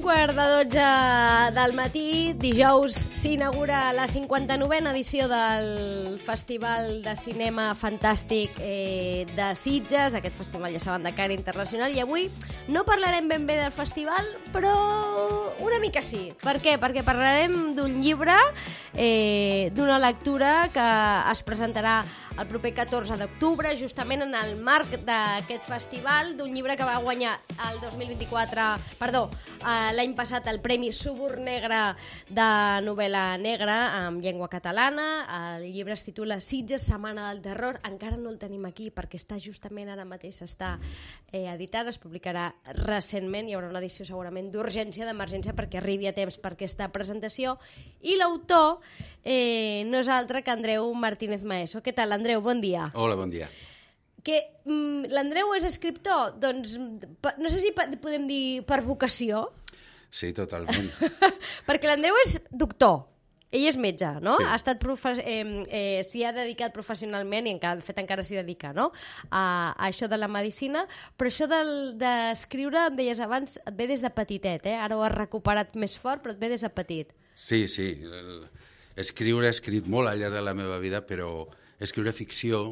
11:45 del matí, dijous, s'inaugura la 59a edició del Festival de Cinema Fantàstic de Sitges. Aquest festival ja saben de cara internacional, i avui no parlarem ben bé del festival, però una mica sí. Per què? Perquè parlarem d'un llibre, d'una lectura que es presentarà el proper 14 d'octubre, justament en el marc d'aquest festival, d'un llibre que va guanyar el 2024, l'any passat, el Premi Suborn Negre de novel·la negra en llengua catalana. El llibre es titula Sitges, Setmana del Terror. Encara no el tenim aquí perquè està justament ara mateix, s'està editant, es publicarà recentment, hi haurà una edició segurament d'urgència, d'emergència, perquè arribi a temps per aquesta presentació. I l'autor no és altre que Andreu Martínez Maeso. Què tal, Andreu? Bon dia. Hola, bon dia. L'Andreu és escriptor, doncs no sé si podem dir per vocació. Sí, totalment. Perquè l'Andreu és doctor, ell és metge, no? Sí. Ha estat s'hi ha dedicat professionalment, i de fet encara s'hi dedica, no? A això de la medicina, però això d'escriure, em deies abans, et ve des de petitet, ara ho has recuperat més fort, però et ve des de petit. Sí. Escriure he escrit molt al llarg de la meva vida, però escriure ficció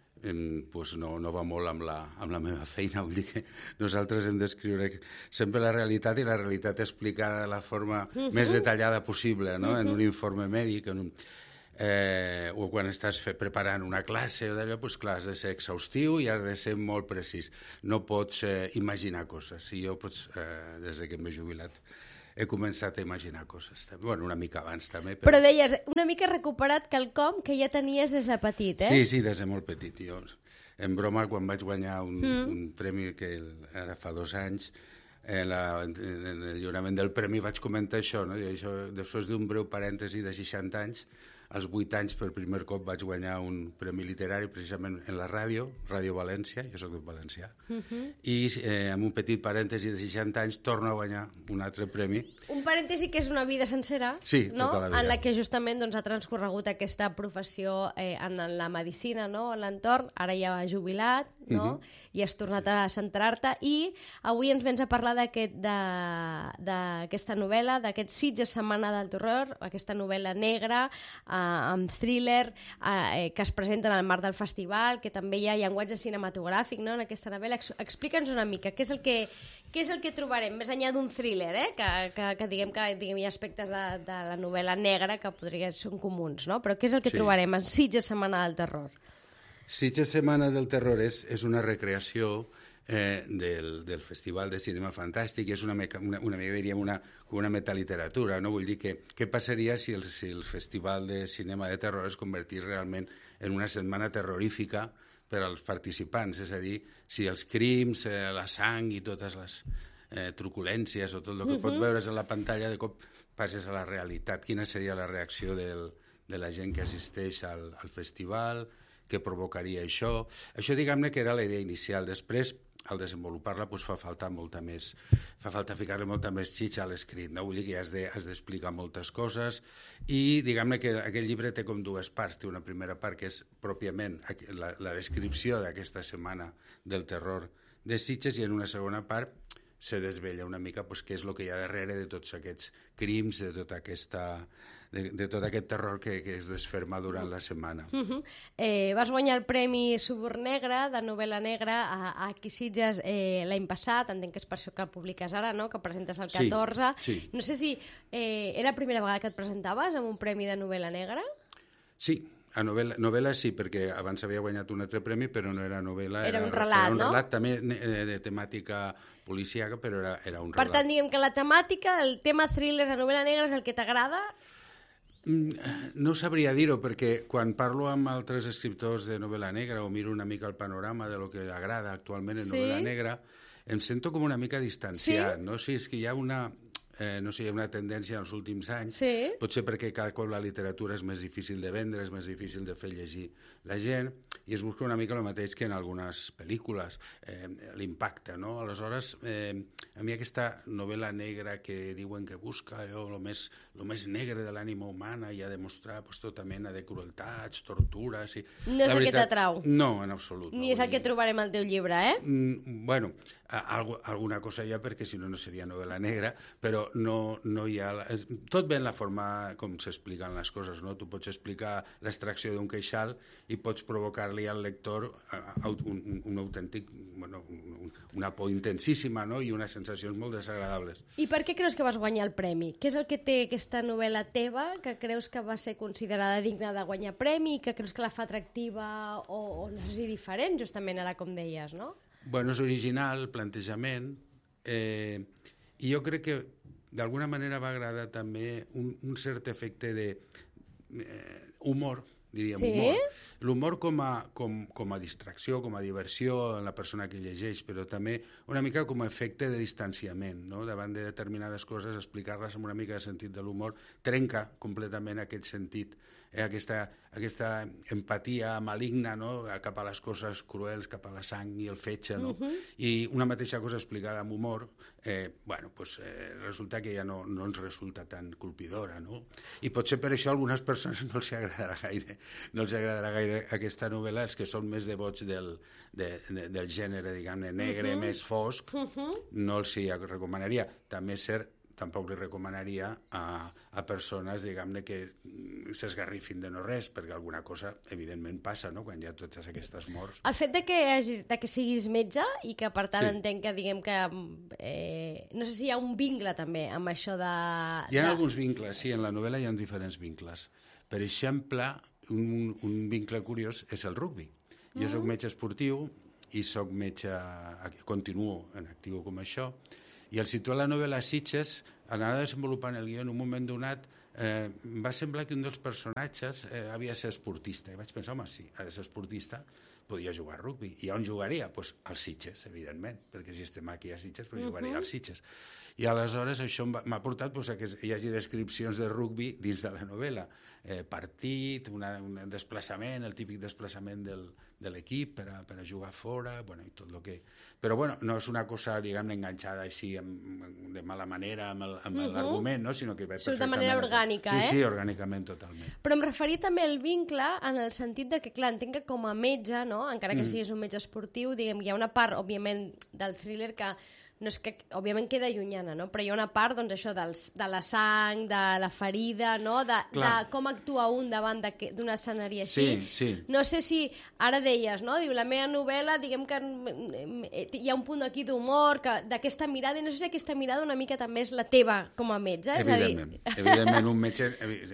no va molt amb la meva feina. Vull dir que nosaltres hem d'escriure sempre la realitat, i la realitat explicada de la forma més detallada possible, no? En un informe mèdic, o quan estàs preparant una classe o d'allò, doncs clar, has de ser exhaustiu i has de ser molt precís. No pots imaginar coses. I jo, des que m'he jubilat, he començat a imaginar coses. Bueno, una mica abans també. Però deies, una mica recuperat quelcom que ja tenies des de petit, Sí, des de molt petit. Jo, en broma, quan vaig guanyar un premi, que ara fa 2 anys, en el lliurament del premi vaig comentar això, no? Després d'un breu parèntesi de 60 anys, als 8 anys per primer cop vaig guanyar un premi literari precisament en la ràdio, Ràdio València, jo soc de Valencià, i amb un petit parèntesi de 60 anys torno a guanyar un altre premi. Un parèntesi que és una vida sencera, sí, no? Tota la vida. En la que justament ha transcorregut aquesta professió en la medicina, no? En l'entorn, ara ja va jubilat, no? I has tornat a centrar-te, i avui ens vens a parlar d'aquesta novel·la, d'aquest Sitges, Setmana del Terror, aquesta novel·la negra, amb thriller, que es presenta en el marc del festival, que també hi ha llenguatge cinematogràfic, no?, en aquesta novel·la. Explica'ns una mica, què és el que trobarem, més enllà d'un thriller, que diguem hi ha aspectes de la novel·la negra que són comuns, no? Però què és el que trobarem en Sitges, Setmana del Terror? Sitges, Setmana del Terror és una recreació del Festival de Cinema Fantàstic, i és una mica, diríem, una metaliteratura, no? Vull dir que què passaria si el Festival de Cinema de Terror es convertís realment en una setmana terrorífica per als participants, és a dir, si els crims, la sang i totes les truculències o tot el que pot veure's a la pantalla de cop passes a la realitat. Quina seria la reacció de la gent que assisteix al festival? Què provocaria això? Això, diguem-ne, que era la idea inicial. Després, al desenvolupar-la, fa falta ficar-li molta més xitxa a l'escrit, no? Vull dir que has d'explicar moltes coses, i diguem-ne que aquest llibre té com 2 parts. Té una primera part que és pròpiament la descripció d'aquesta setmana del terror de Sitges, i en una segona part se desvella una mica què és el que hi ha darrere de tots aquests crims, de tot aquest terror que es desferma durant la setmana. Vas guanyar el Premi Suborn Negre de novel·la negra aquí a Sitges l'any passat, entenc que és per això que el publiques ara, no?, que presentes el 14. Sí. No sé si era la primera vegada que et presentaves amb un premi de novel·la negra? Sí. A novel·la sí, perquè abans havia guanyat un altre premi, però no era novel·la. Era un relat, no? Era un relat també de temàtica policíaca, però era un relat. Per tant, diguem que la temàtica, el tema thriller de novel·la negra és el que t'agrada? No sabria dir-ho, perquè quan parlo amb altres escriptors de novel·la negra o miro una mica el panorama de lo que agrada actualment en novel·la negra, em sento com una mica distanciat, no? Sí, és que hi ha una tendència en els últims anys, potser perquè cada cop la literatura és més difícil de vendre, és més difícil de fer llegir la gent, i es busca una mica el mateix que en algunes pel·lícules, l'impacte, no? Aleshores, a mi aquesta novel·la negra que diuen que busca allò, el més negre de l'ànima humana, i a demostrar tota mena de crueltats, tortures... No és el que t'atrau? No, en absolut. Ni és el que trobarem al teu llibre, Bueno, alguna cosa hi ha, perquè si no, no seria novel·la negra, però però no hi ha... Tot ve en la forma com s'expliquen les coses, no? Tu pots explicar l'extracció d'un queixal i pots provocar-li al lector un autèntic... una por intensíssima, no? I unes sensacions molt desagradables. I per què creus que vas guanyar el premi? Què és el que té aquesta novel·la teva que creus que va ser considerada digna de guanyar premi, que creus que la fa atractiva o no sé si diferent, justament ara com deies, no? Bueno, és original, el plantejament, i jo crec que d'alguna manera va agradar també un cert efecte d'humor, diríem, sí? humor. L'humor com a distracció, com a diversió en la persona que llegeix, però també una mica com a efecte de distanciament, no? Davant de determinades coses, explicar-les amb una mica de sentit de l'humor trenca completament aquest sentit, aquesta empatia maligna, no? Cap a les coses cruels, cap a la sang i el fetge, no? I una mateixa cosa explicada amb humor, resulta que ja no ens resulta tan colpidora, no? I potser per això a algunes persones no els agradarà gaire aquesta novel·la, els que són més devots del gènere, diguem-ne, negre, més fosc, no els hi recomanaria. També és cert, tampoc li recomanaria a persones, diguem-ne, que s'esgarrifin de no res, perquè alguna cosa, evidentment, passa, no?, quan hi ha totes aquestes morts. El fet de que siguis metge i que, per tant, entenc que, diguem que... no sé si hi ha un vincle, també, amb això de... Hi ha alguns vincles, sí, en la novel·la hi ha diferents vincles. Per exemple, un vincle curiós és el rugbi. Jo soc metge esportiu i soc metge... continuo en actiu com això, i al situar la novel·la a Sitges, a l'anar desenvolupant el guió, en un moment donat, va semblar que un dels personatges havia de ser esportista. I vaig pensar, home, sí, ha de ser esportista, podia jugar a rugbi. I on jugaria? Doncs als Sitges, evidentment, perquè si estem aquí a Sitges, però jugaria als Sitges. I aleshores això m'ha portat a que hi hagi descripcions de rugbi dins de la novel·la. Partit, un desplaçament, el típic desplaçament de l'equip per a jugar fora, i tot el que... Però no és una cosa, diguem-ne, enganxada així de mala manera amb l'argument, no? Sinó que va perfectament... de manera orgànica, Sí, orgànicament, totalment. Però em referia també al vincle en el sentit de que, clar, entenc que com a metge, no? Encara que siguis un metge esportiu, diguem, hi ha una part, òbviament, del thriller que no és que, òbviament, queda llunyana, no? Però hi ha una part, doncs, això, de la sang, de la ferida, no? De com actua un davant d'un escenari així. Sí. No sé si, ara deies, no? Diu, la meva novel·la, diguem que hi ha un punt aquí d'humor, d'aquesta mirada, i no sé si aquesta mirada una mica també és la teva com a metge. Evidentment, un metge...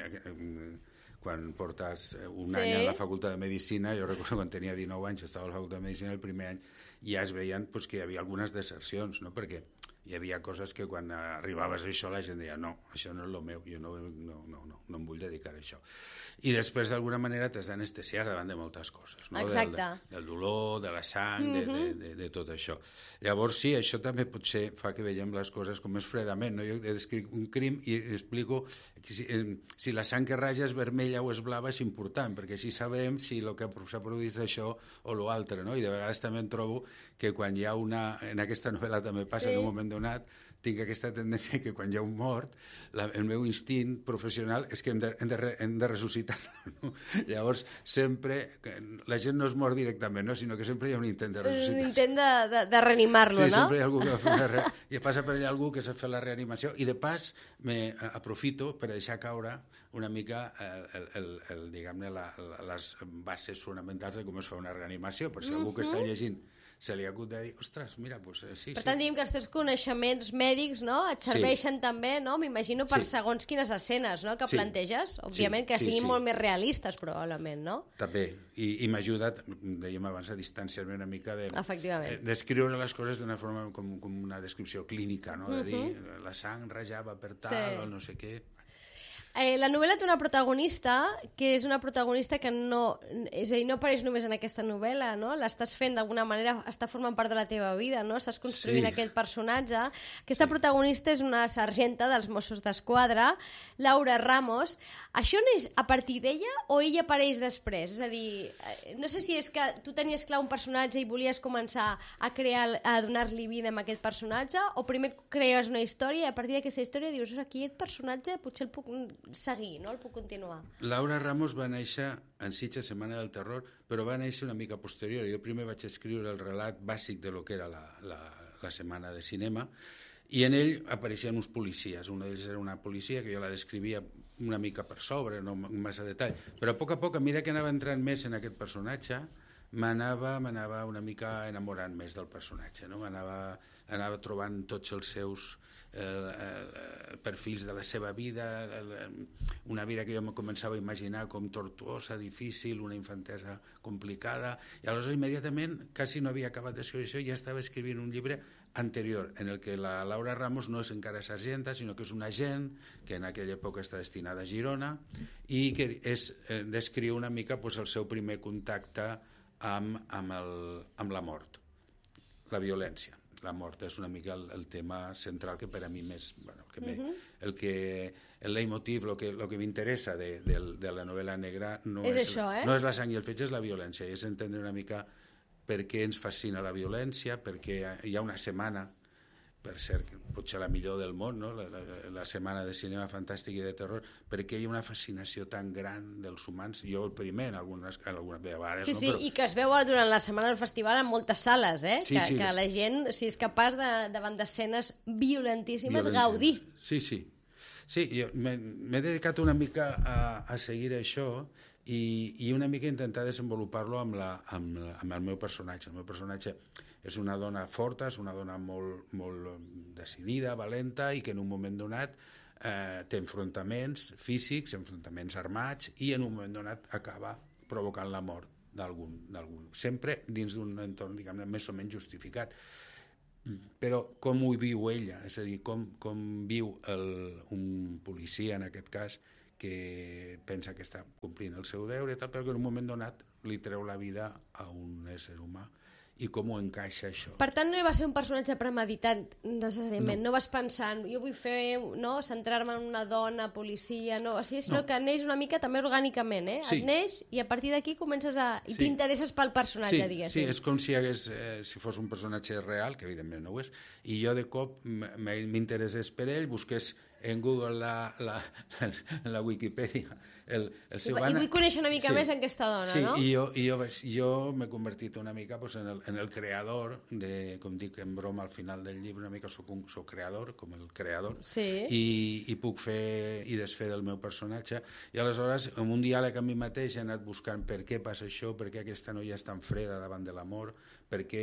Quan portes un any a la Facultat de Medicina, jo recordo quan tenia 19 anys, estava a la Facultat de Medicina el primer any, i ja es veien que hi havia algunes desercions, no? Perquè hi havia coses que quan arribaves a això la gent deia no, això no és el meu, jo no em vull dedicar a això. I després d'alguna manera t'has d'anestesiar davant de moltes coses, no? Del dolor, de la sang, de tot això. Llavors sí, això també potser fa que veiem les coses com més fredament, no? Jo descric un crim i explico que si la sang que raja és vermella o és blava és important, perquè així sabem si el que s'ha produït és això o l'altre, no? I de vegades també em trobo que quan hi ha en aquesta novel·la també passa en un moment donat, tinc aquesta tendència que quan hi ha un mort, el meu instint professional és que hem de ressuscitar. No? Llavors, sempre, la gent no es mor directament, no? Sinó que sempre hi ha un intent de ressuscitar. Un intent de reanimar-lo, no? Sí, sempre hi ha algú que fa i passa per allà algú que s'ha fet la reanimació, i de pas aprofito per deixar caure una mica diguem-ne, les bases fonamentals de com es fa una reanimació, per si algú que està llegint se li ha hagut de dir, ostres, mira, doncs sí. Per tant, diguem que els teus coneixements mèdics, no?, et serveixen també, no?, m'imagino, per segons quines escenes, no?, que planteges, òbviament, que siguin molt més realistes, probablement, no? També, i m'ajuda, dèiem abans, a distanciar-me una mica d'escriure les coses d'una forma com una descripció clínica, no?, de dir, la sang rajava per tal, o no sé què... La novel·la té una protagonista que és una protagonista que no... És a dir, no apareix només en aquesta novel·la, no? L'estàs fent d'alguna manera, està formant part de la teva vida, no? Estàs construint aquell personatge. Aquesta protagonista és una sergenta dels Mossos d'Esquadra, Laura Ramos. Això neix a partir d'ella o ella apareix després? És a dir, no sé si és que tu tenies clar un personatge i volies començar a donar-li vida a aquest personatge, o primer crees una història i a partir d'aquesta història dius, aquí aquest personatge potser el puc seguir, no? El puc continuar. Laura Ramos va néixer en Sitges, Setmana del Terror, però va néixer una mica posterior. Jo primer vaig escriure el relat bàsic de lo que era la setmana de cinema I en ell apareixien uns policies. Un d'ells era una policia que jo la descrivia una mica per sobre, no amb massa detall, però a poc, a mesura que anava entrant més en aquest personatge, m'anava una mica enamorant més del personatge, no? Anava trobant tots els seus perfils de la seva vida, una vida que jo me començava a imaginar com tortuosa, difícil, una infantesa complicada, i aleshores immediatament, quasi no havia acabat d'escriure això, ja estava escrivint un llibre anterior, en el que la Laura Ramos no és encara sergenta, sinó que és una agent que en aquella època està destinada a Girona i que descriu una mica el seu primer contacte amb la mort, la violència. La mort és una mica el tema central que per a mi més... el leitmotiv, el que m'interessa de la novel·la negra no és la sang i el fetge, és la violència, i és entendre una mica per què ens fascina la violència, perquè hi ha una setmana, per cert, potser la millor del món, no? La setmana de cinema fantàstic i de terror, perquè hi ha una fascinació tan gran dels humans, jo el primer en algunes vegades... Sí, sí, i que es veu durant la setmana del festival en moltes sales, que la gent, si és capaç davant d'escenes violentíssimes, gaudir. Sí, jo m'he dedicat una mica a seguir això i una mica intentar desenvolupar-lo amb el meu personatge. El meu personatge és una dona forta, és una dona molt decidida, valenta, i que en un moment donat té enfrontaments físics, enfrontaments armats, i en un moment donat acaba provocant la mort d'algun. Sempre dins d'un entorn, diguem-ne, més o menys justificat. Però com ho viu ella, és a dir, com viu un policia, en aquest cas, que pensa que està complint el seu deure, però que en un moment donat li treu la vida a un ésser humà, i com ho encaixa això. Per tant, no va ser un personatge premeditat necessàriament, no vas pensant, jo vull centrar-me en una dona policia, sinó que neix una mica també orgànicament, et neix i a partir d'aquí comences i t'interesses pel personatge, diguéssim. Sí, és com si fos un personatge real, que evidentment no ho és, i jo de cop m'interessés per ell, busqués en Google, la Wikipedia, el seu... I vull conèixer una mica més aquesta dona, no? Sí, i jo m'he convertit una mica en el creador, com dic en broma al final del llibre, una mica soc creador, com el creador, i puc fer i desfer del meu personatge, i aleshores, amb un diàleg amb mi mateix, he anat buscant per què passa això, per què aquesta noia és tan freda davant de l'amor, per què...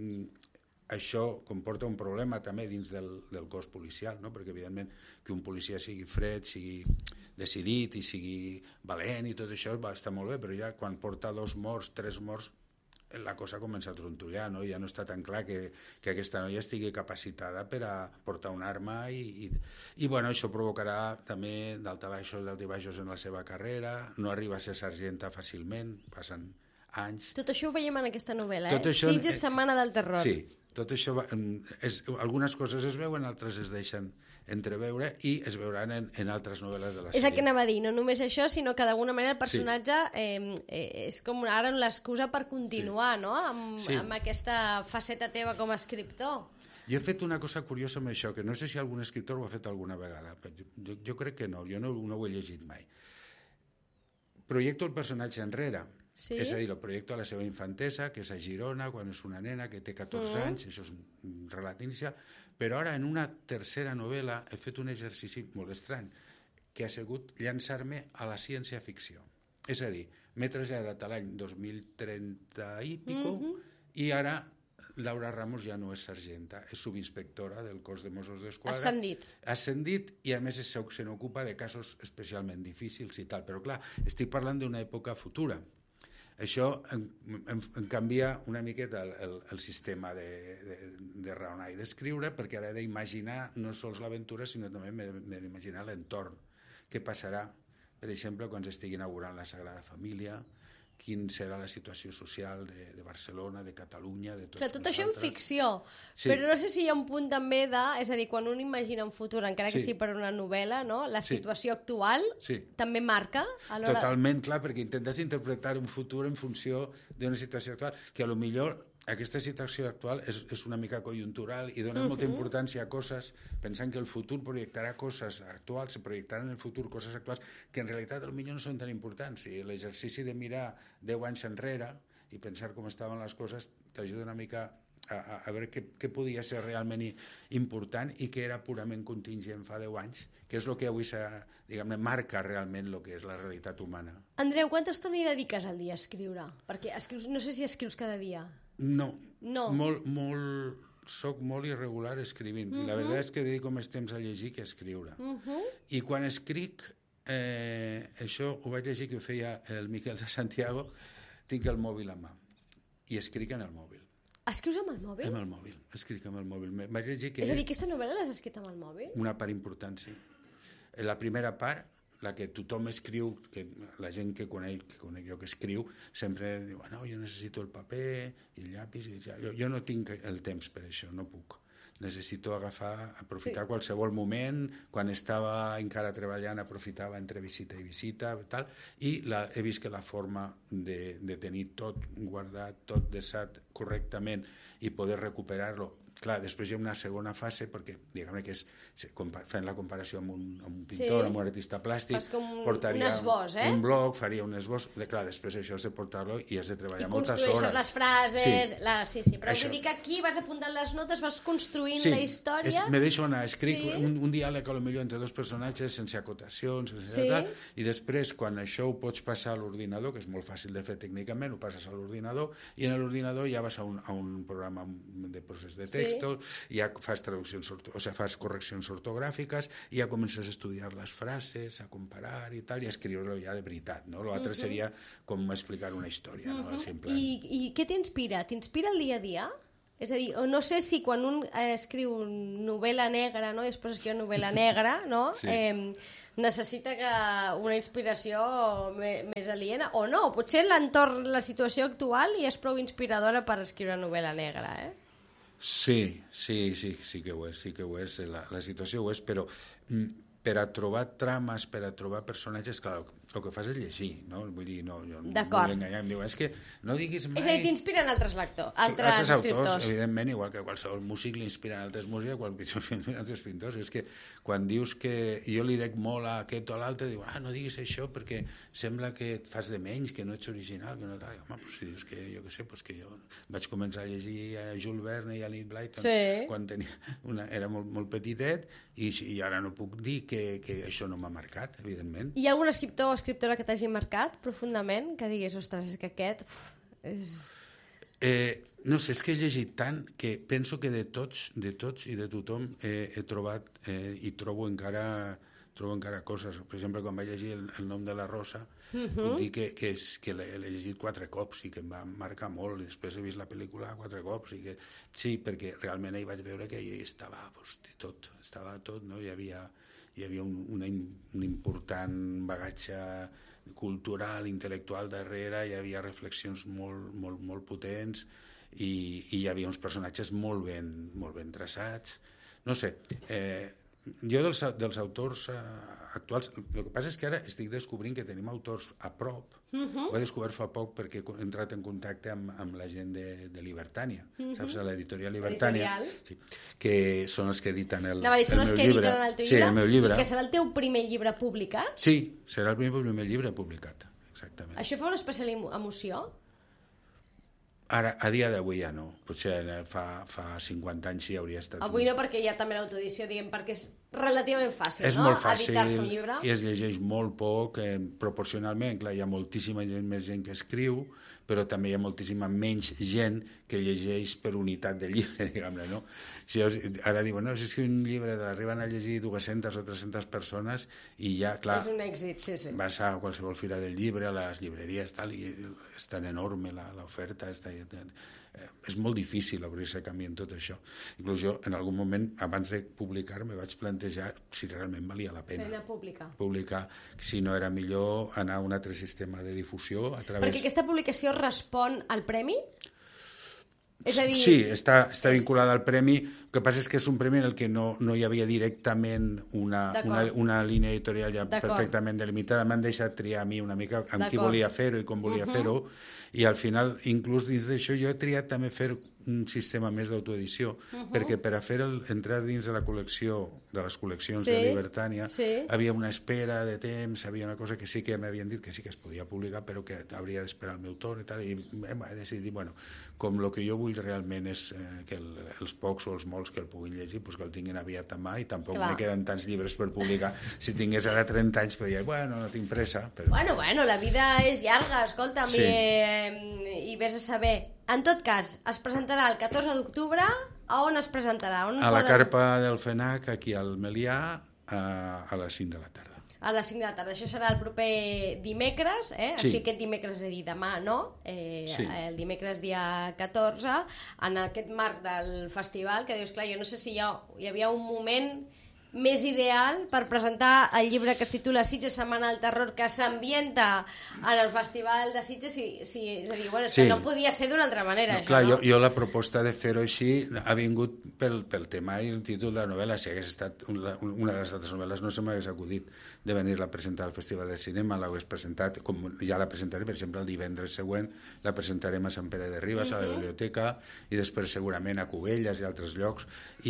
això comporta un problema també dins del cos policial, no? Perquè evidentment que un policia sigui fred, sigui decidit i sigui valent i tot això està molt bé, però ja quan porta 2 morts, 3 morts, la cosa comença a trontollar, no? Ja no està tan clar que aquesta noia estigui capacitada per a portar una arma i bueno, això provocarà també d'altibaixos en la seva carrera, no arriba a ser sergenta fàcilment, passen anys... Tot això ho veiem en aquesta novel·la, Sitges, Setmana del Terror. Sí, tot això, algunes coses es veuen, altres es deixen entreveure i es veuran en altres novel·les de la sèrie. És el que anava a dir, no només això, sinó que d'alguna manera el personatge és com ara l'excusa per continuar, no? Amb aquesta faceta teva com a escriptor. Jo he fet una cosa curiosa amb això, que no sé si algun escriptor ho ha fet alguna vegada, però jo crec que no, jo no ho he llegit mai. Projecto el personatge enrere. Sí? És a dir, el projecte a la seva infantesa, que és a Girona, quan és una nena que té 14 anys, això és un relat inicial, però ara en una tercera novel·la he fet un exercici molt estrany, que ha sigut llançar-me a la ciència-ficció. És a dir, m'he traslladat a l'any 2030 i pico, i ara Laura Ramos ja no és sergenta, és subinspectora del cos de Mossos d'Esquadra. Ascendit, i a més se n'ocupa de casos especialment difícils i tal, però clar, estic parlant d'una època futura. Això em canvia una miqueta el sistema de raonar i d'escriure, perquè ara he d'imaginar no sols l'aventura, sinó també m'he d'imaginar l'entorn. Què passarà, per exemple, quan s'estigui inaugurant la Sagrada Família, quin serà la situació social de Barcelona, de Catalunya, de tots nosaltres. Tot això en ficció, però no sé si hi ha un punt també és a dir, quan un imagina un futur, encara que sigui per una novel·la, no? La situació actual també marca? Totalment, clar, perquè intentes interpretar un futur en funció d'una situació actual, que a lo millor aquesta situació actual és una mica conjuntural i dona molta importància a coses, pensant que el futur projectarà coses actuals, se projectaran en el futur coses actuals que en realitat potser no són tan importants. I l'exercici de mirar 10 anys enrere i pensar com estaven les coses t'ajuda una mica a veure què podia ser realment important i què era purament contingent fa 10 anys, que és el que avui marca realment el que és la realitat humana. Andreu, quanta estona hi dediques al dia a escriure? Perquè no sé si escrius cada dia. No. Soc molt irregular escrivint. La veritat és que dedico més temps a llegir que a escriure. I quan escric, això ho vaig llegir que ho feia el Miquel de Santiago, tinc el mòbil a mà i escric en el mòbil. Escrius amb el mòbil? Amb el mòbil, escric amb el mòbil. Vaig llegir que... És a dir, aquesta novel·la l'has escrit amb el mòbil? Una part important, sí. La primera part, la que tothom escriu, que la gent que conec jo que escriu, sempre diu, no, jo necessito el paper i el llapis. Jo no tinc el temps per això, no puc. Necessito aprofitar qualsevol moment. Quan estava encara treballant, aprofitava entre visita i visita, tal, i he vist que la forma de tenir tot guardat, tot desat correctament i poder recuperar-lo. Clar, després hi ha una segona fase, perquè, diguem-ne que és, fent la comparació amb un pintor, amb un artista plàstic, portaria un blog, faria un esbós, clar, després això has de portar-lo i has de treballar moltes hores. I construeixes les frases, sí, però vull dir que aquí vas apuntant les notes, vas construint la història... Me deixo anar, escric un diàleg potser entre dos personatges, sense acotacions, tal, i després, quan això ho pots passar a l'ordinador, que és molt fàcil de fer tècnicament, ho passes a l'ordinador, i en l'ordinador ja vas a un programa de procés de text, ja fas traduccions, fas correccions ortogràfiques, i ja comences a estudiar les frases, a comparar i tal, i a escriure-lo ja de veritat, no? L'altre seria com explicar una història, no? I què t'inspira? T'inspira el dia a dia? És a dir, no sé si quan un escriu novel·la negra, no? I després escriu novel·la negra, no? Necessita una inspiració més aliena, o no, potser l'entorn, la situació actual i és prou inspiradora per escriure novel·la negra, Sí que ho és, la situació ho és, però per a trobar trames, per a trobar personatges, clar, el que fas és llegir, no? Vull dir, jo no vull enganyar, em diu, és que no diguis mai... És a dir, t'inspiren altres escriptors. Autors, evidentment, igual que qualsevol músic li inspiren altres músics, altres pintors. És que quan dius que jo li dec molt a aquest o a l'altre, diu, no diguis això perquè sembla que et fas de menys, que no ets original, que no tal. Home, doncs si dius que jo què sé, que jo vaig començar a llegir a Jules Verne i a Enid Blyton quan era molt petitet i ara no puc dir que això no m'ha marcat, evidentment. Hi ha algun escriptor o escriptora que t'hagi marcat profundament? Que diguis, ostres, és que aquest... No sé, és que he llegit tant que penso que de tots i de tothom he trobat i trobo encara coses. Per exemple, quan vaig llegir El nom de la rosa, puc dir que l'he llegit 4 cops i que em va marcar molt. Després he vist la pel·lícula 4 cops. Sí, perquè realment ahir vaig veure que hi estava tot, no? Hi havia un important bagatge cultural, intel·lectual darrere, hi havia reflexions molt potents i hi havia uns personatges molt ben traçats. No sé, jo dels autors actuals, el que passa és que ara estic descobrint que tenim autors a prop. Ho he descobert fa poc perquè he entrat en contacte amb la gent de Libertània, saps? L'editorial Libertània, que són els que editen el meu llibre. Són els que editen el teu llibre? Sí, el meu llibre. I que serà el teu primer llibre publicat? Sí, serà el primer llibre publicat, exactament. Això fa una especial emoció? Ara, a dia d'avui ja no. Potser fa 50 anys sí hauria estat... Avui no, perquè hi ha també l'autoedició, diguem, perquè és relativament fàcil, és molt fàcil, editar-se un llibre. I es llegeix molt poc, proporcionalment. Clar, hi ha moltíssima més gent que escriu, però també hi ha moltíssima menys gent que llegeix per unitat de llibre, diguem-ne, no? Ara diuen, no, si és que un llibre l'arriben a llegir 200 o 300 persones i ja, clar... És un èxit, sí. Vas a qualsevol fira del llibre, a les llibreries, tal, i és tan enorme l'oferta, és molt difícil obrir-se camí en tot això. Inclús jo, en algun moment, abans de publicar, me vaig plantejar si realment valia la pena publicar, si no era millor anar a un altre sistema de difusió a través... Perquè aquesta publicació respon al premi? És a dir... Sí, està vinculada al premi. El que passa és que és un premi en el que no hi havia directament una línia editorial ja perfectament delimitada. M'han deixat triar a mi una mica amb qui volia fer-ho i com volia fer-ho, i al final, inclús dins d'això, jo he triat també fer un sistema més d'autoedició, perquè per a entrar dins de la col·lecció, de les col·leccions de Libertània, havia una espera de temps, havia una cosa que sí que m'havien dit que sí que es podia publicar, però que hauria d'esperar el meu torn i tal, i hem decidit, bueno, com el que jo vull realment és que els pocs o els molts que el puguin llegir, pues que el tinguin aviat a mà, i tampoc me queden tants llibres per publicar. Si tingués ara 30 anys, podria dir, bueno, no tinc pressa. Però... Bueno, la vida és llarga, escolta'm, i vés a saber. En tot cas, es presentarà el 14 d'octubre. A on es presentarà? A la carpa del FENAC, aquí al Melià, a les 5 de la tarda. A les 5 de la tarda. Això serà el proper dimecres, O sigui, aquest dimecres, és a dir, demà, no? El dimecres dia 14, en aquest marc del festival, que dius, clar, jo no sé si hi havia un moment més ideal per presentar el llibre que es titula Sitges, Setmana del Terror, que s'ambienta en el Festival de Sitges, és a dir, bueno, és que no podia ser d'una altra manera. Clar, això, no? Jo la proposta de fer-ho així ha vingut pel tema i el títol de la novel·la. Si hagués estat una de les altres novel·les, no se m'hagués acudit de venir-la a presentar al Festival de Cinema, l'hagués presentat, com ja la presentaré, per exemple, el divendres següent la presentarem a Sant Pere de Ribes, a la biblioteca, i després segurament a Cubelles i altres llocs,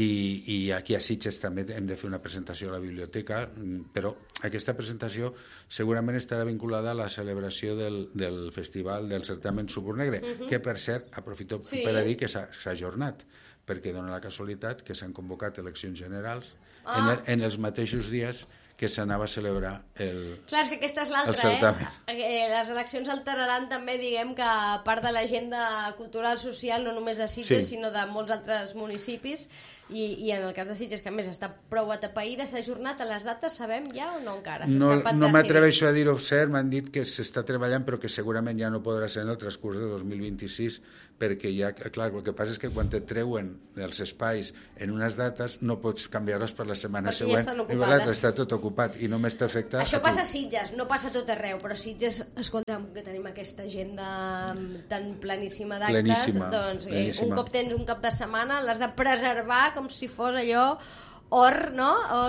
i aquí a Sitges també hem de fer una presentació a la biblioteca, però aquesta presentació segurament estarà vinculada a la celebració del festival del certamen Suburnegre, que per cert, aprofito per a dir que s'ha ajornat, perquè dona la casualitat que s'han convocat eleccions generals en els mateixos dies que s'anava a celebrar el certamen. Clar, és que aquesta és l'altra, les eleccions alteraran també, diguem, que part de l'agenda cultural social, no només de Sitges, sinó de molts altres municipis, i en el cas de Sitges, que a més està prou atapeïda, s'ha ajornat a les dates, sabem ja o no encara? No m'atreveixo a dir-ho cert, m'han dit que s'està treballant, però que segurament ja no podrà ser en el transcurs de 2026, perquè ja, clar, el que passa és que quan et treuen els espais en unes dates no pots canviar-les per la setmana següent, està tot ocupat i només t'afecta... Això passa a Sitges, no passa a tot arreu, però Sitges, escolta'm, que tenim aquesta agenda tan planíssima d'actes, doncs un cop tens un cap de setmana l'has de preservar com si fos allò or, no?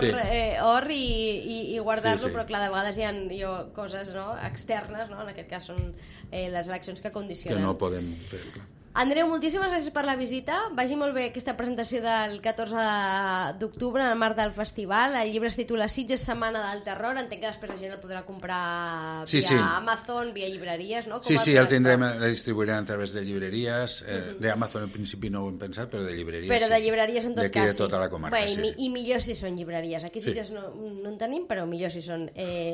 Or i guardar-lo, però clar, de vegades hi ha coses externes, no? En aquest cas són les eleccions que condicionen. Que no podem fer, clar. Andreu, moltíssimes gràcies per la visita. Vagi molt bé aquesta presentació del 14 d'octubre en el marc del festival. El llibre es titula Sitges, Setmana del Terror. Entenc que després la gent el podrà comprar via Amazon, via llibreries, no? Sí, el tindrem, la distribuirem a través de llibreries. D'Amazon en principi no ho hem pensat, però de llibreries Però de llibreries en tot cas, d'aquí de tota la comarca. I millor si són llibreries. Aquí Sitges no en tenim, però millor si són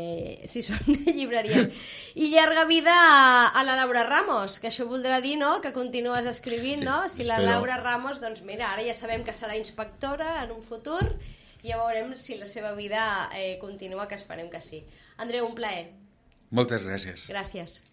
llibreries. I llarga vida a la Laura Ramos, que això voldrà dir, no?, que continues escrivint, no? Si la Laura Ramos, doncs mira, ara ja sabem que serà inspectora en un futur i ja veurem si la seva vida continua, que esperem que sí. Andreu, un plaer. Moltes gràcies. Gràcies.